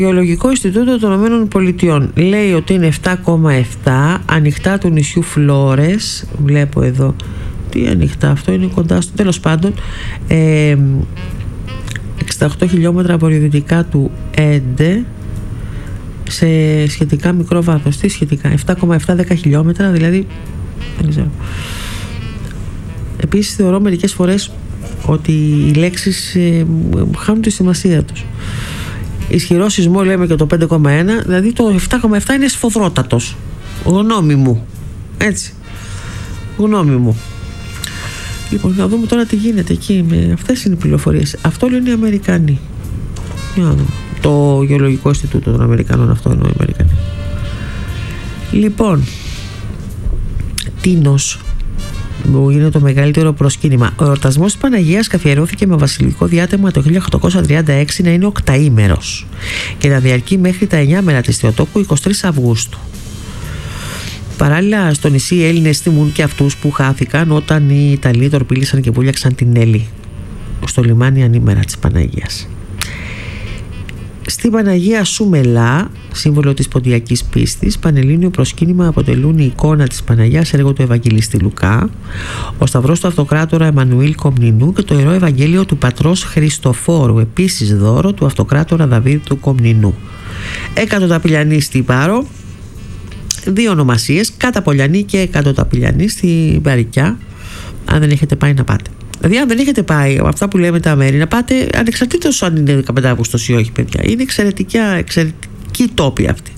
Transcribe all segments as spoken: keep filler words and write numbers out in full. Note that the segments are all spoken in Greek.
Γεωλογικό Ινστιτούτο των Ηνωμένων Πολιτειών λέει ότι είναι επτά κόμμα επτά, ανοιχτά του νησιού Φλόρες. Βλέπω εδώ τι ανοιχτά, αυτό είναι κοντά στο, τέλος πάντων, ε, εξήντα οκτώ χιλιόμετρα βορειοδυτικά του Έντε, σε σχετικά μικρό βάθος. Τι σχετικά, επτά κόμμα επτά, δέκα χιλιόμετρα, δηλαδή δεν ξέρω. Επίσης θεωρώ μερικές φορές ότι οι λέξεις ε, χάνουν τη σημασία τους. Ισχυρό σεισμό λέμε και το πέντε κόμμα ένα, δηλαδή το επτά κόμμα επτά είναι σφοδρότατος. Γνώμη μου. Έτσι. Γνώμη μου. Λοιπόν, να δούμε τώρα τι γίνεται εκεί. Με... Αυτές είναι οι πληροφορίες. Αυτό λένε οι Αμερικανοί. Για να δούμε. Το Γεωλογικό Ινστιτούτο των Αμερικανών, αυτό εννοώ οι Αμερικανοί. Λοιπόν, Τίνος, που είναι το μεγαλύτερο προσκύνημα. Ο εορτασμός της Παναγίας καθιερώθηκε με βασιλικό διάταγμα το χίλια οκτακόσια τριάντα έξι να είναι οκταήμερος και να διαρκεί μέχρι τα εννιά μέρα της Θεοτόκου, εικοστή τρίτη Αυγούστου. Παράλληλα, στο νησί οι Έλληνες τιμούν και αυτούς που χάθηκαν όταν οι Ιταλοί τορπίλησαν και βούλιαξαν την Έλλη στο λιμάνι ανήμερα της Παναγίας. Στην Παναγία Σουμελά, σύμβολο της ποντιακής πίστης, πανελλήνιο προσκύνημα αποτελούν η εικόνα της Παναγιάς, έργο του Ευαγγελιστή Λουκά, ο σταυρός του Αυτοκράτορα Εμμανουήλ Κομνηνού και το Ιερό Ευαγγέλιο του Πατρός Χριστοφόρου, επίσης δώρο του Αυτοκράτορα Δαβίδ του Κομνηνού. Εκατοταπηλιανή στην Πάρο, δύο ονομασίες, Καταπολιανή και Εκατοταπηλιανή στην Παρικιά, αν δεν έχετε πάει να πάτε. Δηλαδή, αν δεν έχετε πάει από αυτά που λέμε τα μέρη, να πάτε ανεξαρτήτως αν είναι δεκαπέντε Αυγούστος ή όχι, παιδιά. Είναι εξαιρετική, εξαιρετική τόπη αυτή.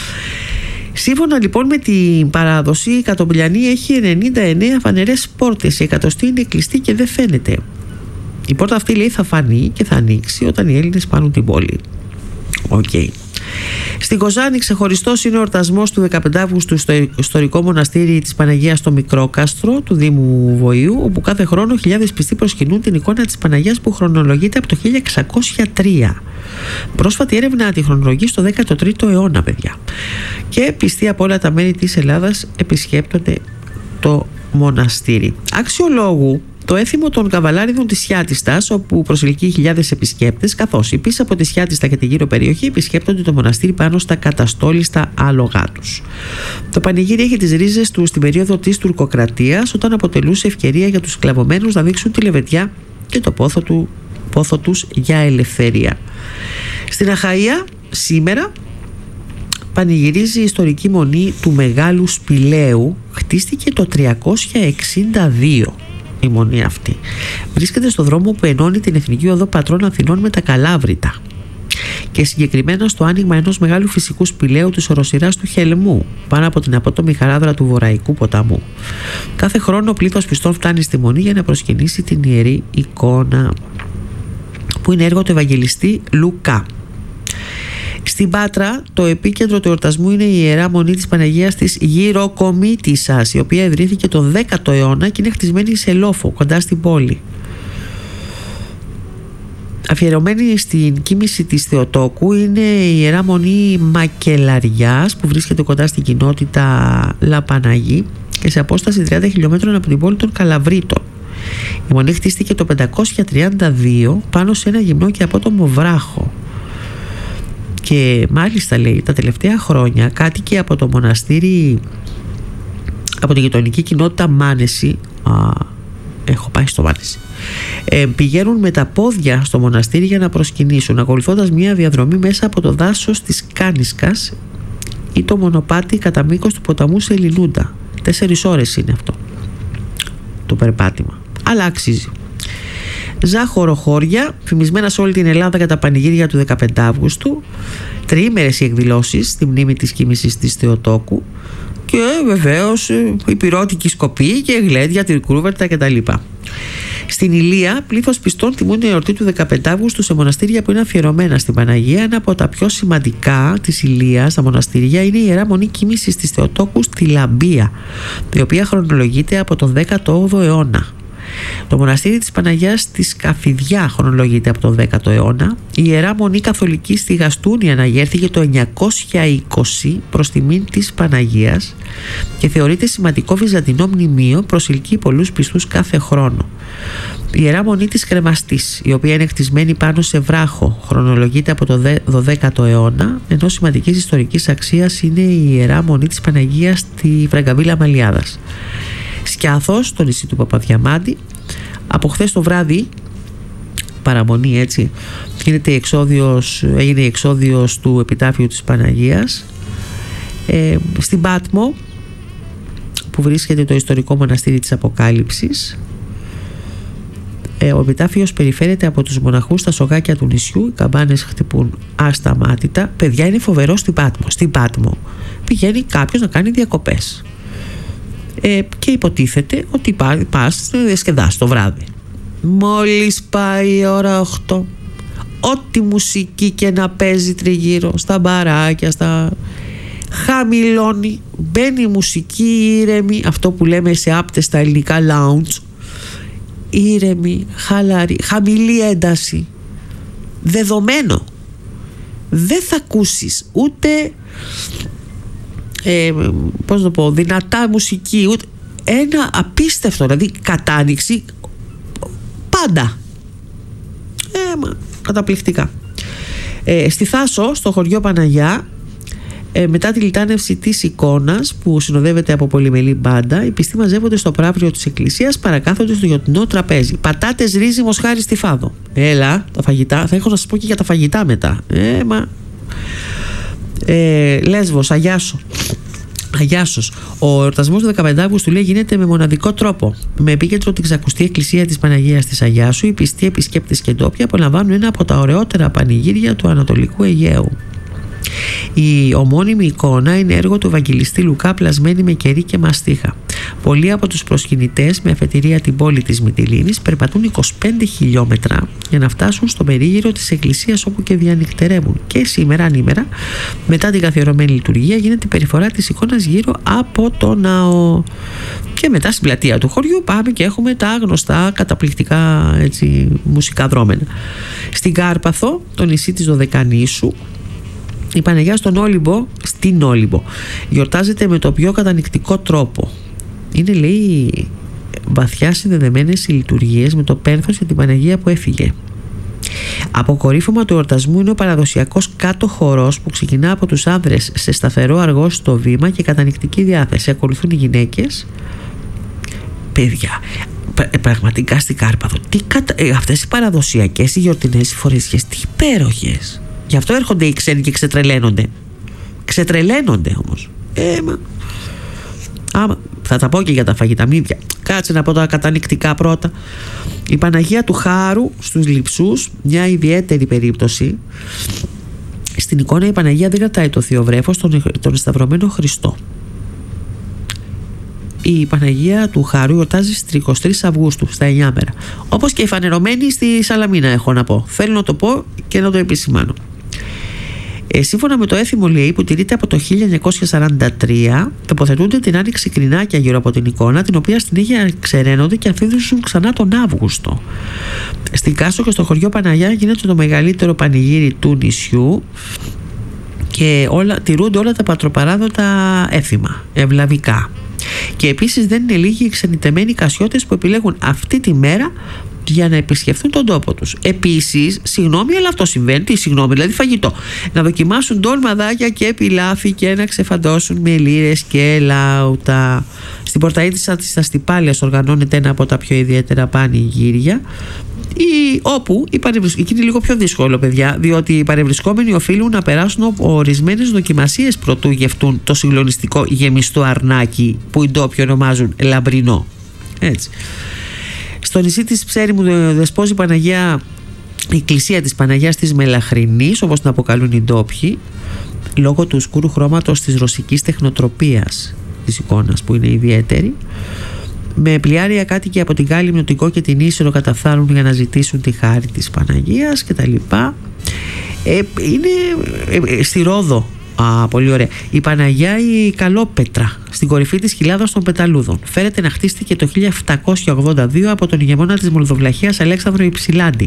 Σύμφωνα λοιπόν με την παράδοση, η Κατοπηλιανή έχει ενενήντα εννέα φανερές πόρτες. Η εκατοστή είναι κλειστή και δεν φαίνεται. Η πόρτα αυτή, λέει, θα φανεί και θα ανοίξει όταν οι Έλληνες πάρουν την πόλη. Οκ. Okay. Στην Κοζάνη ξεχωριστός είναι ο εορτασμός του δεκαπέντε Αυγούστου στο ιστορικό μοναστήρι της Παναγίας στο Μικρόκαστρο του Δήμου Βοηού, όπου κάθε χρόνο χιλιάδες πιστοί προσκυνούν την εικόνα της Παναγίας που χρονολογείται από το χίλια εξακόσια τρία. Πρόσφατη έρευνα τη χρονολογεί στο δέκατο τρίτο αιώνα, παιδιά. Και πιστοί από όλα τα μέρη της Ελλάδας επισκέπτονται το μοναστήρι. Αξιολόγου το έθιμο των Καβαλάριδων της Χιάτιστας, όπου προσελκύει χιλιάδες επισκέπτες, καθώς οι πίσω από τη Χιάτιστα και τη γύρω περιοχή επισκέπτονται το μοναστήρι πάνω στα καταστόλιστα άλογά τους. Το πανηγύρι έχει τις ρίζες του στην περίοδο της τουρκοκρατίας, όταν αποτελούσε ευκαιρία για τους σκλαβωμένους να δείξουν τη λεβεδιά και το πόθο, του, πόθο τους για ελευθερία. Στην Αχαΐα σήμερα πανηγυρίζει η ιστορική μονή του Μεγάλου Σπηλαίου. Χτίστηκε το τριακόσια εξήντα δύο. Η μονή αυτή βρίσκεται στο δρόμο που ενώνει την Εθνική Οδό Πατρών Αθηνών με τα Καλάβρητα και συγκεκριμένα στο άνοιγμα ενός μεγάλου φυσικού σπηλαίου της οροσειράς του Χελμού πάνω από την απότομη χαράδρα του Βορραϊκού ποταμού. Κάθε χρόνο πλήθος πιστών φτάνει στη μονή για να προσκυνήσει την ιερή εικόνα, που είναι έργο του Ευαγγελιστή Λουκά. Στην Πάτρα το επίκεντρο του εορτασμού είναι η Ιερά Μονή της Παναγίας της Γυροκομήτισσας, η οποία ιδρύθηκε τον δέκατο αιώνα και είναι χτισμένη σε λόφο κοντά στην πόλη. Αφιερωμένη στην κοίμηση της Θεοτόκου είναι η Ιερά Μονή Μακελαριάς, που βρίσκεται κοντά στην κοινότητα Λαπαναγή και σε απόσταση τριάντα χιλιόμετρων από την πόλη των Καλαβρίτων. Η μονή χτίστηκε το πεντακόσια τριάντα δύο πάνω σε ένα γυμνό και απότομο βράχο. Και μάλιστα, λέει, τα τελευταία χρόνια κάτοικοι από το μοναστήρι, από τη γειτονική κοινότητα Μάνεση, α, έχω πάει στο Μάνεση, ε, πηγαίνουν με τα πόδια στο μοναστήρι για να προσκυνήσουν, ακολουθώντας μια διαδρομή μέσα από το δάσος της Κάνισκας ή το μονοπάτι κατά μήκος του ποταμού Σελινούντα. Τέσσερις ώρες είναι αυτό το περπάτημα, αλλά αξίζει. Ζάχοροχώρια, φημισμένα σε όλη την Ελλάδα για τα πανηγύρια του δεκαπέντε Αυγούστου, τριήμερες οι εκδηλώσεις στη μνήμη της κοίμησης της Θεοτόκου και βεβαίως υπηρώτικη σκοπή και γλέντια, τυρκρούβερτα κτλ. Στην Ηλία, πλήθος πιστών τιμούν την εορτή του δεκαπέντε Αυγούστου σε μοναστήρια που είναι αφιερωμένα στην Παναγία. Ένα από τα πιο σημαντικά της Ηλίας στα μοναστήρια είναι η Ιερά Μονή Κοίμησης της Θεοτόκου στη Λαμπία, η οποία χρονολογείται από τον δέκατο όγδοο αιώνα. Το μοναστήρι της Παναγιάς στη Σκαφιδιά χρονολογείται από τον δέκατο αιώνα. Η Ιερά Μονή Καθολική στη Γαστούνη αναγέρθηκε το εννιακόσια είκοσι προς τιμήν της Παναγίας και θεωρείται σημαντικό βυζαντινό μνημείο, προσελκύει πολλούς πιστούς κάθε χρόνο. Η Ιερά Μονή της Κρεμαστής, η οποία είναι χτισμένη πάνω σε βράχο, χρονολογείται από το δωδέκατο αιώνα, ενώ σημαντικής ιστορικής αξίας είναι η Ιερά Μονή της Παναγίας στη Φραγκαβίλα Μαλιάδας. Σκιάθος, στο νησί του Παπαδιαμάντη, από χθες το βράδυ, παραμονή έτσι, γίνεται η εξόδιος, έγινε η εξόδιος του επιτάφιου της Παναγίας. Ε, στην Πάτμο, που βρίσκεται το ιστορικό μοναστήρι της Αποκάλυψης, ο επιτάφιος περιφέρεται από τους μοναχούς στα σογάκια του νησιού. Οι καμπάνες χτυπούν ασταμάτητα. Παιδιά, είναι φοβερό στην Πάτμο. Στην Πάτμο πηγαίνει κάποιος να κάνει διακοπές ε, και υποτίθεται ότι πας να διασκεδάσεις το βράδυ. Μόλις πάει η ώρα οκτώ, ό,τι μουσική και να παίζει τριγύρω, στα μπαράκια, στα... χαμηλώνει, μπαίνει μουσική ήρεμη, αυτό που λέμε σε άπτες στα ελληνικά lounge, ήρεμη, χαλαρή, χαμηλή ένταση, δεδομένο. Δεν θα ακούσεις ούτε ε, πώς να πω, δυνατά μουσική, ούτε ένα απίστευτο, δηλαδή κατάνοιξη πάντα. Ε, μα, καταπληκτικά. Ε, στη Θάσο, στο χωριό Παναγιά, Ε, μετά τη λιτάνευση της εικόνας που συνοδεύεται από πολυμελή μπάντα, οι πιστοί μαζεύονται στο πράβριο της εκκλησίας, παρακάθονται στο γιορτινό τραπέζι. Πατάτες, ρύζι, μοσχάρι, στιφάδο. Έλα, τα φαγητά. Θα έχω να σας πω και για τα φαγητά μετά. Ε, μα... Ε, Λέσβος, Αγιάσο. Αγιάσος. Ο εορτασμός του δεκαπέντε Αυγούστου, λέει, γίνεται με μοναδικό τρόπο. Με επίκεντρο την ξακουστή εκκλησία της Παναγίας της Αγιάσου, οι πιστοί επισκέπτες και ντόπιοι απολαμβάνουν ένα από τα ωραιότερα πανηγύρια του Ανατολικού Αιγαίου. Η ομώνυμη εικόνα είναι έργο του Ευαγγελιστή Λουκά, πλασμένη με κερί και μαστίχα. Πολλοί από τους προσκυνητές, με αφετηρία την πόλη της Μυτιλήνης, περπατούν είκοσι πέντε χιλιόμετρα για να φτάσουν στο περίγυρο της εκκλησίας, όπου και διανυκτερεύουν. Και σήμερα ανήμερα, μετά την καθιερωμένη λειτουργία, γίνεται η περιφορά της εικόνας γύρω από το ναό. Και μετά στην πλατεία του χωριού πάμε και έχουμε τα γνωστά καταπληκτικά, έτσι, μουσικά δρόμενα. Στην Κάρπαθο, το νησί της Δωδεκανήσου, η Παναγιά στον Όλυμπο, στην Όλυμπο, γιορτάζεται με το πιο κατανυκτικό τρόπο. Είναι, λέει, βαθιά συνδεδεμένες οι λειτουργίες με το πένθος για την Παναγία που έφυγε. Αποκορύφωμα του εορτασμού είναι ο παραδοσιακός κάτω χορός που ξεκινά από τους άνδρες σε σταθερό αργό στο βήμα και κατανυκτική διάθεση. Ακολουθούν οι γυναίκες. Παιδιά, πραγματικά στην Κάρπαθο, τι κατα... ε, αυτές οι παραδοσιακές, οι γιορτινές, οι φορεσιές, τι υπέροχες. Γι' αυτό έρχονται οι ξένοι και ξετρελαίνονται. Ξετρελαίνονται όμως. Ε, μα... Άμα, θα τα πω και για τα φαγητά, μύδια. Κάτσε να πω τα κατανυκτικά πρώτα. Η Παναγία του Χάρου στους Λειψούς, μια ιδιαίτερη περίπτωση. Στην εικόνα η Παναγία δεν κρατάει το θείο βρέφος, τον, τον σταυρωμένο Χριστό. Η Παναγία του Χάρου γιορτάζει στις είκοσι τρεις Αυγούστου, στα εννιά μέρα. Όπως και η φανερωμένη στη Σαλαμίνα, έχω να πω. Θέλω να το πω και να το επισημάνω. Ε, σύμφωνα με το έθιμο, λέει, που τηρείται από το χίλια εννιακόσια σαράντα τρία, τοποθετούνται την άνοιξη κρινάκια γύρω από την εικόνα, την οποία στην Αίγια ξεραίνονται και αφήνουν ξανά τον Αύγουστο. Στην Κάσο και στο χωριό Παναγιά γίνεται το μεγαλύτερο πανηγύρι του νησιού και όλα, τηρούνται όλα τα πατροπαράδοτα έθιμα, ευλαβικά. Και επίσης δεν είναι λίγοι οι ξενιτεμένοι κασιώτες που επιλέγουν αυτή τη μέρα για να επισκεφθούν τον τόπο τους. Επίσης, συγγνώμη, αλλά αυτό συμβαίνει. Τι συγγνώμη, δηλαδή φαγητό. Να δοκιμάσουν ντόλμαδάκια και πιλάφι και να ξεφαντώσουν με λίρες και λάουτα. Στην Πορταΐτισσα της Αστυπάλειας οργανώνεται ένα από τα πιο ιδιαίτερα πανηγύρια, ή όπου οι παρευρισκόμενοι, είναι λίγο πιο δύσκολο, παιδιά, διότι οι παρευρισκόμενοι οφείλουν να περάσουν ορισμένες δοκιμασίες προτού γευτούν το συγκλονιστικό γεμιστό αρνάκι που οι ντόπιοι ονομάζουν λαμπρινό. Έτσι. Στο νησί της Ψέριμου δεσπόζει η Παναγία, η εκκλησία της Παναγιάς της Μελαχρινής, όπως την αποκαλούν οι ντόπιοι, λόγω του σκούρου χρώματος της ρωσικής τεχνοτροπίας της εικόνας, που είναι ιδιαίτερη. Με πλοιάρια κάτοικοι από την Γάλλη, Νοτικό και την Ίσυρο καταφθάνουν για να ζητήσουν τη χάρη της Παναγίας κτλ. Ε, είναι ε, στη Ρόδο Α, πολύ ωραία. Η Παναγιά η Καλόπετρα, στην κορυφή της Χιλάδας των Πεταλούδων, φέρεται να χτίστηκε το χίλια επτακόσια ογδόντα δύο από τον ηγεμόνα της Μολδοβλαχίας Αλέξανδρο Υψηλάντη.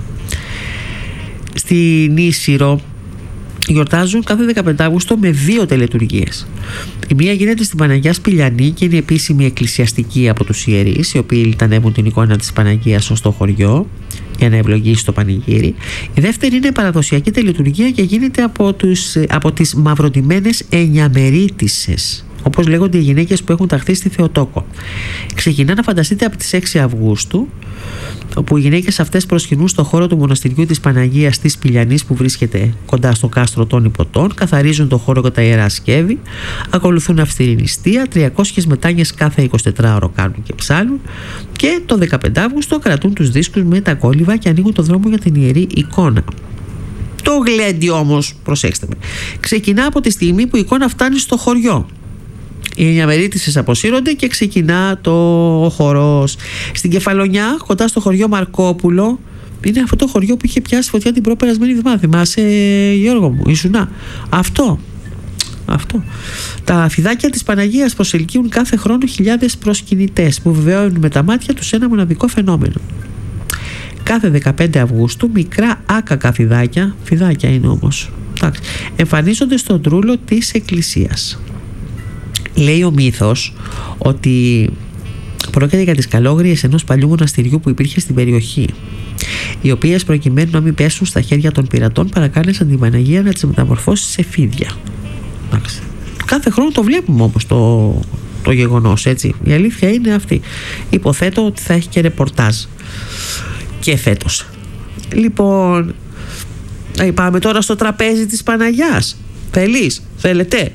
Στην Ίσυρο γιορτάζουν κάθε δεκαπέντε Αυγούστου με δύο τελετουργίες. Η μία γίνεται στην Παναγιά Σπηλιανή και είναι επίσημη εκκλησιαστική από τους ιερείς, οι οποίοι λιτανεύουν την εικόνα της Παναγίας στο χωριό για να ευλογήσει το πανηγύρι. Η δεύτερη είναι παραδοσιακή τελετουργία και γίνεται από, τους, από τις μαυροντημένες εννιαμερίτισσες, όπως λέγονται οι γυναίκες που έχουν ταχθεί στη Θεοτόκο. Ξεκινά, να φανταστείτε, από τις έξι Αυγούστου, όπου οι γυναίκες αυτές προσκυνούν στο χώρο του μοναστηριού της Παναγίας της Σπηλιανής, που βρίσκεται κοντά στο κάστρο των Υποτών, καθαρίζουν το χώρο και τα ιερά σκεύη, ακολουθούν αυστηρή νηστεία, τριακόσιες μετάνιες κάθε εικοσιτετράωρο κάνουν και ψάλουν, και το δεκαπέντε Αυγούστου κρατούν τους δίσκους με τα κόλληβα και ανοίγουν το δρόμο για την ιερή εικόνα. Το γλέντι όμως, προσέξτε με, ξεκινά από τη στιγμή που η εικόνα φτάνει στο χωριό. Οι εννιαμερίτισσες αποσύρονται και ξεκινά το χορός. Στην Κεφαλονιά, κοντά στο χωριό Μαρκόπουλο, είναι αυτό το χωριό που είχε πιάσει φωτιά την προπερασμένη εβδομάδα. Θυμάσαι, Γιώργο μου, ήσουνα? Αυτό. Αυτό. Τα φιδάκια της Παναγίας προσελκύουν κάθε χρόνο χιλιάδες προσκυνητές που βεβαιώνουν με τα μάτια τους ένα μοναδικό φαινόμενο. Κάθε δεκαπέντε Αυγούστου μικρά άκακα φιδάκια, φιδάκια είναι όμως, εντάξει, εμφανίζονται στον τρούλο της εκκλησίας. Λέει ο μύθος ότι πρόκειται για τις καλόγριες ενός παλιού μοναστηριού που υπήρχε στην περιοχή, οι οποίες, προκειμένου να μην πέσουν στα χέρια των πειρατών, παρακάλεσαν την Παναγία να τις μεταμορφώσει σε φίδια. Εντάξει. Κάθε χρόνο το βλέπουμε όμως το, το γεγονός, έτσι. Η αλήθεια είναι αυτή. Υποθέτω ότι θα έχει και ρεπορτάζ και φέτος. Λοιπόν, πάμε τώρα στο τραπέζι της Παναγιάς. Θέλεις, θέλετε?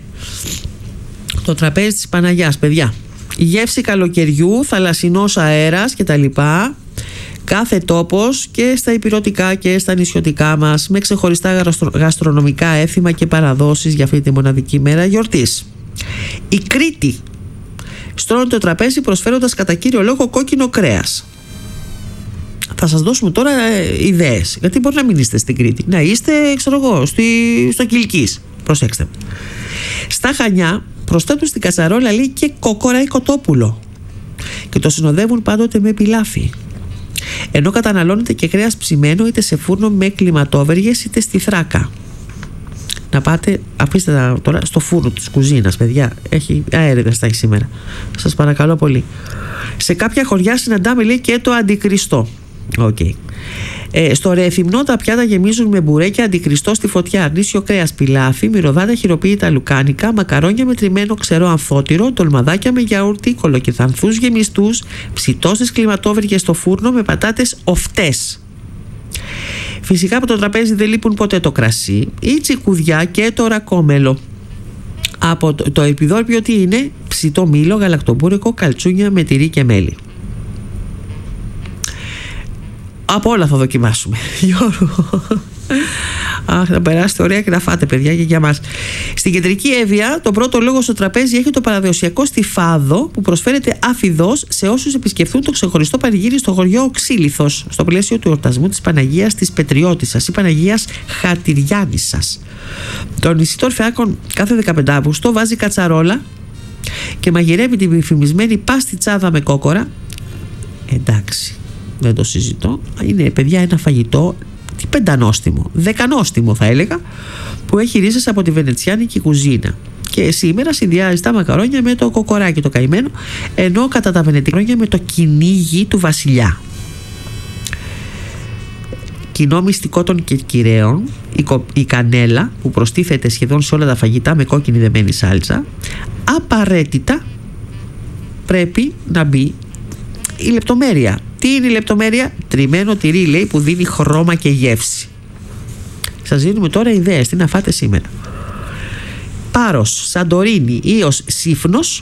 Το τραπέζι της Παναγιάς, παιδιά. Η γεύση καλοκαιριού, θαλασσινός αέρας κτλ. Κάθε τόπος και στα υπηρωτικά και στα νησιωτικά μας, με ξεχωριστά γαστρονομικά έθιμα και παραδόσεις για αυτή τη μοναδική μέρα γιορτής. Η Κρήτη στρώνει το τραπέζι προσφέροντας κατά κύριο λόγο κόκκινο κρέας. Θα σας δώσουμε τώρα ε, ιδέες, γιατί μπορεί να μην είστε στην Κρήτη, να είστε, ξέρω εγώ, στη, στο Κιλκής. Προσέξτε. Στα Χανιά προσθέτουν στην κατσαρόλα, λέει, και κόκορα ή κοτόπουλο και το συνοδεύουν πάντοτε με πιλάφι, ενώ καταναλώνεται και κρέας ψημένο είτε σε φούρνο με κλιματόβεργες είτε στη θράκα. Να πάτε, αφήστε τα τώρα στο φούρνο της κουζίνας, παιδιά, έχει αέριδες θα έχει σήμερα, σας παρακαλώ πολύ. Σε κάποια χωριά συναντάμε, λέει, και το αντικριστό. Okay. Ε, στο Ρεθυμνό τα πιάτα γεμίζουν με μπουρέκια, αντικριστό στη φωτιά, αρνίσιο κρέας, πιλάφι, μυρωδάτα χειροποίητα λουκάνικα, μακαρόνια με τριμμένο ξερό αμφώτυρο, τολμαδάκια με γιαούρτι, κολοκυθανθούς γεμιστούς, ψητό στις κλιματόβεργες στο φούρνο με πατάτες οφτές. Φυσικά από το τραπέζι δεν λείπουν ποτέ το κρασί, η τσικουδιά και το ρακόμελο. Από το, το επιδόρπιο τι είναι? Ψητό μήλο, γαλακτομπούρικο, καλτσούνια με τυρί και μέλι. Από όλα θα δοκιμάσουμε. Γιώργο, αχ, να περάσετε ωραία και να φάτε, παιδιά, και για μας. Στην κεντρική Εύβοια, τον πρώτο λόγο στο τραπέζι έχει το παραδοσιακό στιφάδο που προσφέρεται αφιδώς σε όσους επισκεφθούν το ξεχωριστό πανηγύρι στο χωριό Οξύλιθος, στο πλαίσιο του εορτασμού της Παναγίας της Πετριώτισσας ή Παναγίας Χατηριάνισσας. Το νησί των Φεάκων κάθε δεκαπέντε Αυγούστου βάζει κατσαρόλα και μαγειρεύει την φημισμένη πάστιτσάδα με κόκορα. Εντάξει, δεν το συζητώ. Είναι, παιδιά, ένα φαγητό πεντανόστιμο, δεκανόστιμο θα έλεγα, που έχει ρίζες από τη βενετσιάνικη κουζίνα. Και σήμερα συνδυάζει τα μακαρόνια με το κοκοράκι το καημένο, ενώ κατά τα βενετικρόνια με το κυνήγι του βασιλιά. Κοινό μυστικό των κερκυραίων, η, κο, η κανέλα που προστίθεται σχεδόν σε όλα τα φαγητά με κόκκινη δεμένη σάλτσα. Απαραίτητα πρέπει να μπει η λεπτομέρεια. Τι είναι η λεπτομέρεια? Τριμμένο τυρί, λέει, που δίνει χρώμα και γεύση. Σας δίνουμε τώρα ιδέες τι να φάτε σήμερα. Πάρος, Σαντορίνη, Ίος, Σύφνος.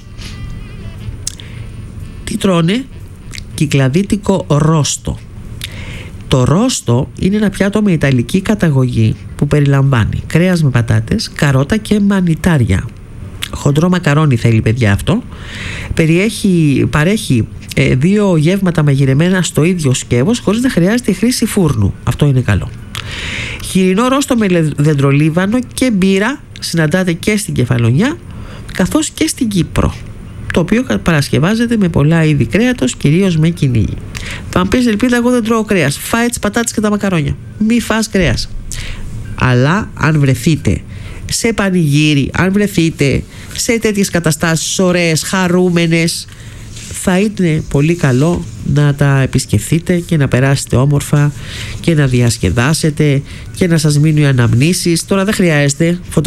Τι τρώνε? Κυκλαδίτικο ρόστο. Το ρόστο είναι ένα πιάτο με ιταλική καταγωγή που περιλαμβάνει κρέας με πατάτες, καρότα και μανιτάρια. Χοντρό μακαρόνι θέλει, παιδιά, αυτό. Περιέχει, παρέχει ε, δύο γεύματα μαγειρεμένα στο ίδιο σκεύος χωρίς να χρειάζεται η χρήση φούρνου. Αυτό είναι καλό. Χοιρινό ρόστο με δεντρολίβανο και μπύρα συναντάται και στην Κεφαλονιά καθώς και στην Κύπρο, το οποίο παρασκευάζεται με πολλά είδη κρέατος, κυρίως με κυνήγι. Θα μου πεις, Ελπίδα, εγώ δεν τρώω κρέας. Φάε τις πατάτες και τα μακαρόνια. Μη φας κρέας. Αλλά αν βρεθείτε σε πανηγύρι, αν βρεθείτε σε τέτοιες καταστάσεις ωραίες, χαρούμενες, θα είναι πολύ καλό να τα επισκεφθείτε και να περάσετε όμορφα και να διασκεδάσετε και να σας μείνουν οι αναμνήσεις. Τώρα δεν χρειάζεται